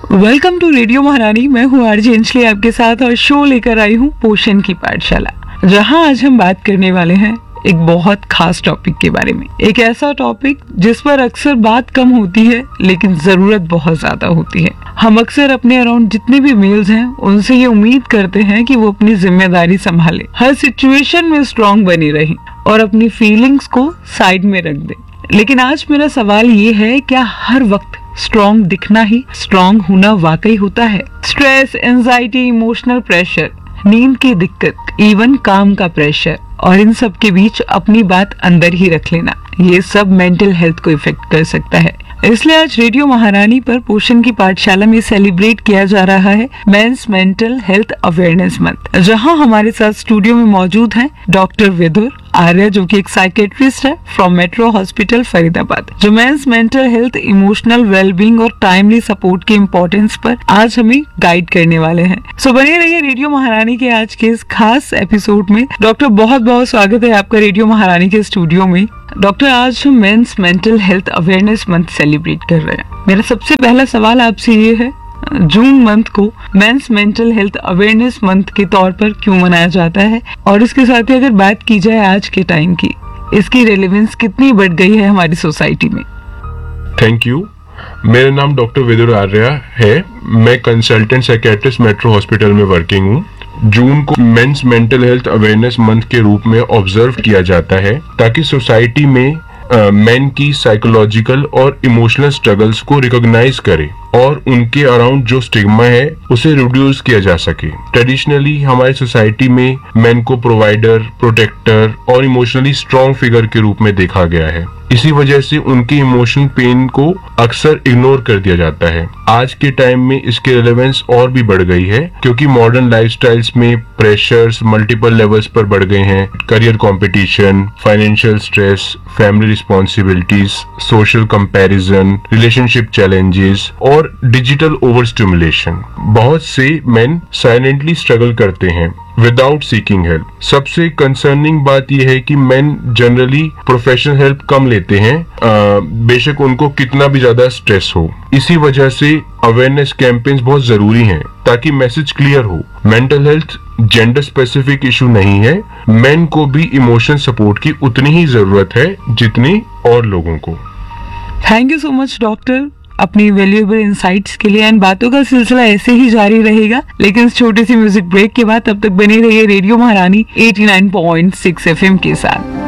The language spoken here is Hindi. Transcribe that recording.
वेलकम टू रेडियो महारानी। मैं हूँ आरजे अंजलि आपके साथ और शो लेकर आई हूँ पोषण की पाठशाला, जहाँ आज हम बात करने वाले हैं एक बहुत खास टॉपिक के बारे में। एक ऐसा टॉपिक जिस पर अक्सर बात कम होती है लेकिन जरूरत बहुत ज्यादा होती है। हम अक्सर अपने अराउंड जितने भी मेल्स हैं उनसे ये उम्मीद करते हैं कि वो अपनी जिम्मेदारी संभाले, हर सिचुएशन में स्ट्रांग बनी रहे और अपनी फीलिंग्स को साइड में रख दे। लेकिन आज मेरा सवाल ये है, क्या हर वक्त स्ट्रॉन्ग दिखना ही स्ट्रॉन्ग होना वाकई होता है? स्ट्रेस, एंजाइटी, इमोशनल प्रेशर, नींद की दिक्कत, इवन काम का प्रेशर और इन सब के बीच अपनी बात अंदर ही रख लेना, ये सब मेंटल हेल्थ को इफेक्ट कर सकता है। इसलिए आज रेडियो महारानी पर पोषण की पाठशाला में सेलिब्रेट किया जा रहा है mains mental health awareness month, जहां हमारे साथ स्टूडियो में मौजूद हैं डॉक्टर विदुर आर्य, जो कि एक साइकेट्रिस्ट है फ्रॉम मेट्रो हॉस्पिटल फरीदाबाद, जो mains mental health, emotional wellbeing और टाइमली सपोर्ट के इम्पोर्टेंस पर आज हमें गाइड करने वाले हैं। सो बने रहिए रेडियो महारानी के आज के इस खास एपिसोड में। डॉक्टर, बहुत बहुत स्वागत है आपका रेडियो महारानी के स्टूडियो में। डॉक्टर, आज हम mains mental health awareness month celebrate कर रहे हैं। मेरा सबसे पहला सवाल आपसे ये है, जून मंथ को mains mental health awareness month के तौर पर क्यों मनाया जाता है, और इसके साथ ही अगर बात की जाए आज के टाइम की, इसकी रेलेवेंस कितनी बढ़ गई है हमारी सोसाइटी में? Thank you. मेरा नाम डॉक्टर विदुर आर्य है। मैं कंसल्टेंट साइकेट्रिस्ट मेट्रो हॉस्पिटल में वर्किंग हूँ। जून को mains mental health awareness month के रूप में ऑब्जर्व किया जाता है ताकि सोसाइटी में मेन की साइकोलॉजिकल और इमोशनल स्ट्रगल्स को रिकॉग्नाइज करे और उनके अराउंड जो स्टिग्मा है उसे रिड्यूस किया जा सके। ट्रेडिशनली हमारी सोसाइटी में मेन को प्रोवाइडर, प्रोटेक्टर और इमोशनली स्ट्रॉन्ग फिगर के रूप में देखा गया है। इसी वजह से उनकी इमोशनल पेन को अक्सर इग्नोर कर दिया जाता है। आज के टाइम में इसकी रेलेवेंस और भी बढ़ गई है क्योंकि मॉडर्न लाइफस्टाइल्स में प्रेशर्स मल्टीपल लेवल्स पर बढ़ गए हैं। Career competition, financial stress, family responsibilities, social comparison, relationship challenges और डिजिटल ओवर स्टिमुलेशन। बहुत से मेन साइलेंटली स्ट्रगल करते हैं विदाउट सीकिंग हेल्प। सबसे कंसर्निंग बात यह है कि मेन जनरली प्रोफेशनल हेल्प कम लेते हैं, बेशक उनको कितना भी ज्यादा स्ट्रेस हो। इसी वजह से अवेयरनेस कैंपेन्स बहुत जरूरी हैं ताकि मैसेज क्लियर हो। Mental health gender specific issue नहीं है। मेन को भी इमोशनल सपोर्ट की उतनी ही जरूरत है जितनी और लोगों को। Thank you so much doctor अपनी वैल्यूएबल इंसाइट्स के लिए। एंड बातों का सिलसिला ऐसे ही जारी रहेगा, लेकिन इस छोटे सी म्यूजिक ब्रेक के बाद तब तक बने रहिए रेडियो महारानी 89.6 FM के साथ।